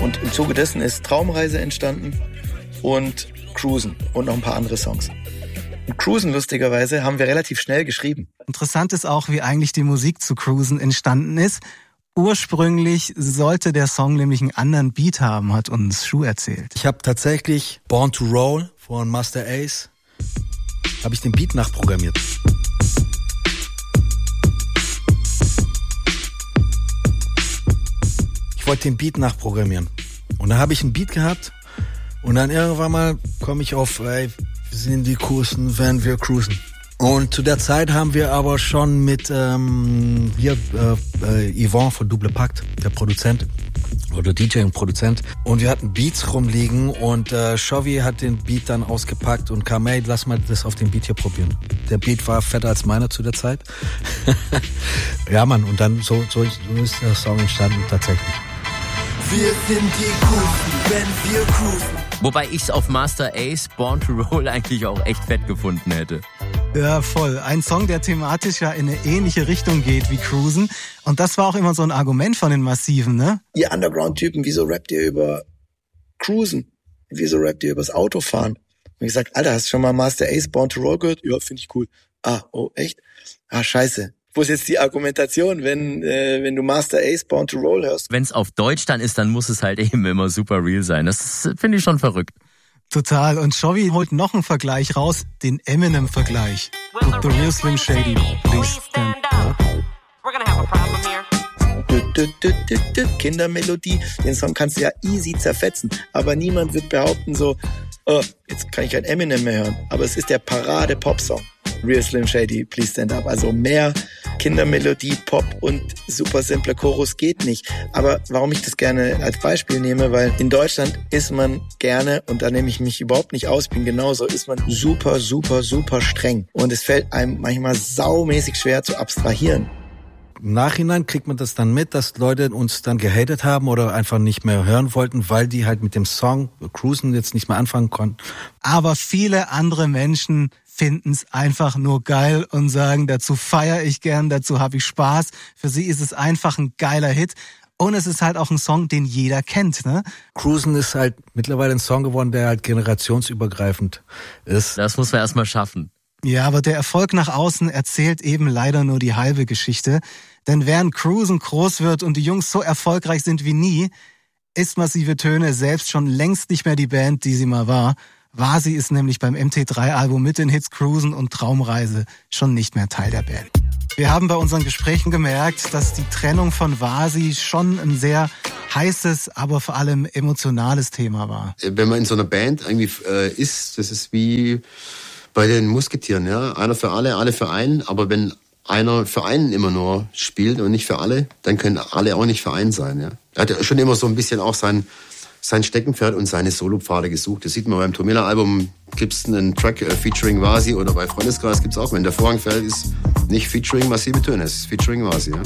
Und im Zuge dessen ist Traumreise entstanden und Cruisen und noch ein paar andere Songs. Und Cruisen, lustigerweise, haben wir relativ schnell geschrieben. Interessant ist auch, wie eigentlich die Musik zu Cruisen entstanden ist. Ursprünglich sollte der Song nämlich einen anderen Beat haben, hat uns Shu erzählt. Ich habe tatsächlich Born to Roll von Masta Ace, habe ich den Beat nachprogrammiert. Ich wollte den Beat nachprogrammieren. Und dann habe ich einen Beat gehabt und dann irgendwann mal komme ich auf, ey, wir sind die coolsten, wenn wir cruisen. Und zu der Zeit haben wir aber schon mit Yvonne von Double Pakt, der Produzent oder DJ und Produzent, und wir hatten Beats rumliegen und Chovy hat den Beat dann ausgepackt und kam, ey, lass mal das auf den Beat hier probieren. Der Beat war fetter als meiner zu der Zeit. Ja, Mann, und dann so ist der Song entstanden tatsächlich. Wir sind die Coolsten, wenn wir cruisen. Wobei ich es auf Masta Ace, Born to Roll, eigentlich auch echt fett gefunden hätte. Ja, voll. Ein Song, der thematisch ja in eine ähnliche Richtung geht wie Cruisen. Und das war auch immer so ein Argument von den Massiven, ne? Ihr Underground-Typen, wieso rappt ihr über Cruisen? Wieso rappt ihr übers Autofahren? Und ich gesagt, Alter, hast du schon mal Masta Ace, Born to Roll gehört? Ja, finde ich cool. Ah, oh, echt? Ah, scheiße. Wo ist jetzt die Argumentation, wenn du Masta Ace, Born to Roll hörst? Wenn es auf Deutsch dann ist, dann muss es halt eben immer super real sein. Das finde ich schon verrückt. Total. Und Chovy holt noch einen Vergleich raus, den Eminem-Vergleich. The Real Slim Shady, please stand up. We're gonna have a problem here. Kindermelodie, den Song kannst du ja easy zerfetzen, aber niemand wird behaupten so, oh, jetzt kann ich kein Eminem mehr hören, aber es ist der Parade-Pop-Song. Real Slim Shady, please stand up. Also mehr Kindermelodie, Pop und super simpler Chorus geht nicht. Aber warum ich das gerne als Beispiel nehme, weil in Deutschland ist man gerne, und da nehme ich mich überhaupt nicht aus, bin genauso, ist man super, super, super streng. Und es fällt einem manchmal saumäßig schwer zu abstrahieren. Im Nachhinein kriegt man das dann mit, dass Leute uns dann gehatet haben oder einfach nicht mehr hören wollten, weil die halt mit dem Song Cruisen jetzt nicht mehr anfangen konnten. Aber viele andere Menschen finden es einfach nur geil und sagen, dazu feiere ich gern, dazu habe ich Spaß. Für sie ist es einfach ein geiler Hit. Und es ist halt auch ein Song, den jeder kennt, ne? Cruisen ist halt mittlerweile ein Song geworden, der halt generationsübergreifend ist. Das muss man erstmal schaffen. Ja, aber der Erfolg nach außen erzählt eben leider nur die halbe Geschichte. Denn während Cruisen groß wird und die Jungs so erfolgreich sind wie nie, ist Massive Töne selbst schon längst nicht mehr die Band, die sie mal war. Vasi ist nämlich beim MT3-Album mit den Hits Cruisen und Traumreise schon nicht mehr Teil der Band. Wir haben bei unseren Gesprächen gemerkt, dass die Trennung von Vasi schon ein sehr heißes, aber vor allem emotionales Thema war. Wenn man in so einer Band irgendwie ist, das ist wie bei den Musketieren, ja, einer für alle für einen, aber wenn einer für einen immer nur spielt und nicht für alle, dann können alle auch nicht für einen sein, ja. Er hat ja schon immer so ein bisschen auch sein Steckenpferd und seine Solopfade gesucht. Das sieht man beim Tomela-Album, gibt's einen Track featuring Vasi, oder bei Freundeskreis gibt's auch, wenn der Vorhang fällt, ist nicht featuring Massive Töne, es ist featuring Vasi, ja.